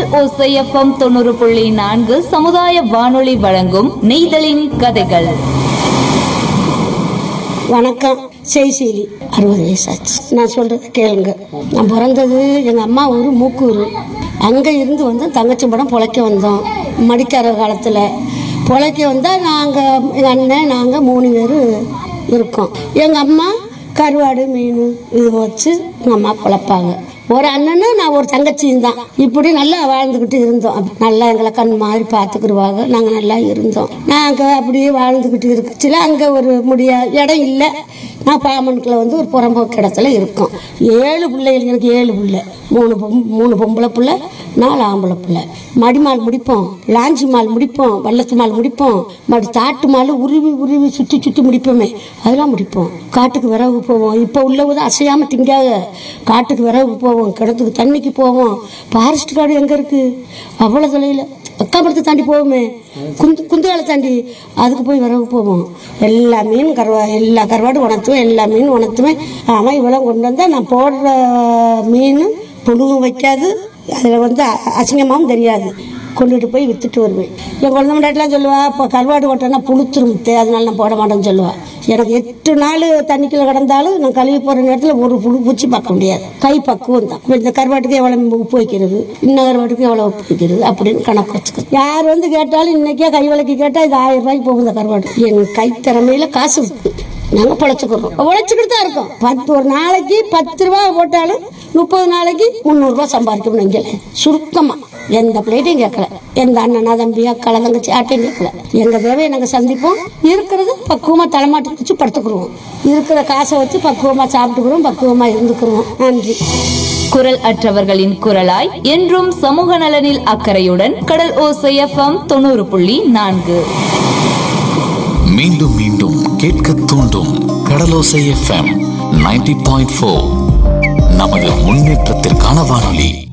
ஓசை எஃப்எம் 90.4 சமுதாய வானொலி வழங்கும் நெய்தலின் கதைகள். வணக்கம். செய்சீலி 60 வயசாச்சு. நான் சொல்றது கேளுங்க. நான் பிறந்தது எங்கள் அம்மா ஊர் மூக்கூர். அங்கே இருந்து வந்து தங்கச்சி படம் பொழைக்க வந்தோம். மடிக்கார காலத்தில் பொழைக்க வந்தால் நாங்கள் எங்கள் அண்ணன் நாங்கள் 3 பேர் இருக்கோம். எங்கள் அம்மா கருவாடு மீன் இது வச்சு எங்கள் அம்மா பொழைப்பாங்க. ஒரு அண்ணனு நான் ஒரு தங்கச்சியும் தான். இப்படி நல்லா வாழ்ந்துக்கிட்டு இருந்தோம். நல்லா எங்களை கண் மாதிரி பார்த்துக்கிடுவாங்க. நாங்கள் நல்லா இருந்தோம். நாங்கள் அப்படியே வாழ்ந்துக்கிட்டு இருக்குச்சுல அங்கே ஒரு இடம் இல்லை. நான் பாமனுக்குள்ள வந்து ஒரு புறம்போக்கு இடத்துல இருக்கோம். 7 பிள்ளைகள். எனக்கு 7 பிள்ளை. 3 பொம்பளை பிள்ளை, 4 ஆம்பளை பிள்ளை. மடிமால் முடிப்போம், லாஞ்சி மால் முடிப்போம், வள்ளத்து மால் முடிப்போம், தாட்டு மால் உருவி சுற்றி சுற்றி முடிப்போமே, அதெல்லாம் முடிப்போம். காட்டுக்கு விறகு போவோம். இப்போ உள்ளவங்க அசையாமல் திங்காக. காட்டுக்கு விறகு போவோம், கிணத்துக்கு தண்ணிக்கு போவோம். ஃபாரஸ்ட் காடு எங்கே இருக்குது? அவ்வளோ தொலைவில் பக்காமரத்தை தாண்டி போவோமே, குந்துகாலை தாண்டி அதுக்கு போய் விறகு போவோம். எல்லா மீன் எல்லா கருவாடு உணர்த்துவேன், எல்லா மீன் உணர்த்துவேன். அவன் இவ்வளோ கொண்டு வந்தால் நான் போடுற மீன் புழுவும் வைக்காது, அதில் வந்து அசிங்கமாகவும் தெரியாது. கொண்டுட்டு போய் விற்றுட்டு வருவேன். என் குழந்தை முன்னாடிலாம் சொல்லுவா, இப்போ கருவாடு ஓட்டனா புழுத்துருமுத்து, அதனால நான் போட மாட்டேன்னு சொல்லுவாள். எனக்கு 8 நாள் தண்ணிக்குள்ளே கிடந்தாலும் நான் கழுவி போகிற நேரத்தில் ஒரு புழு பூச்சி பார்க்க முடியாது. கை பக்குவம் தான். இந்த கருவாட்டுக்கு எவ்வளோ உப்பு வைக்கிறது, இன்னும் கருவாட்டுக்கு எவ்வளோ உப்பு வைக்கிறது அப்படின்னு கணக்கு வச்சுக்கிறது. யார் வந்து கேட்டாலும் இன்றைக்கே கை விளக்கி கேட்டால் இது 1000 ரூபாய்க்கு போகும் இந்த கருவாடு. என் கை திறமையில் காசு இருக்குது. நாங்கள் பொழைச்சிக்கிறோம், உழைச்சிக்கிட்டு தான் இருக்கோம். ஒரு நாளைக்கு 10 ரூபா போட்டாலும் 30 நாளைக்கு 300 ரூபா சம்பாதிக்கணும். இங்கே சுருக்கமாக எந்த பிள்ளைட்டையும் கேட்கல, எந்த அண்ணனா தம்பியா கலதங்கச்சி ஆட்டையும் கேட்கல. எங்கள் தேவையை நாங்கள் சந்திப்போம். இருக்கிறது பக்குவமாக தலைமாட்டி வச்சு படுத்துக்குருவோம். இருக்கிற காசை வச்சு பக்குவமாக சாப்பிட்டுக்கிறோம், பக்குவமாக இருந்துக்கிறோம். நன்றி. குரல் அற்றவர்களின் குரலாய் என்றும் சமூக நலனில் அக்கறையுடன் கடல் ஓசை எஃப்எம் 90.4. மீண்டும் மீண்டும் கேட்க தூண்டும் கடலோசை எஃப்எம் 90.4. நமது முன்னேற்றத்திற்கான வானொலி.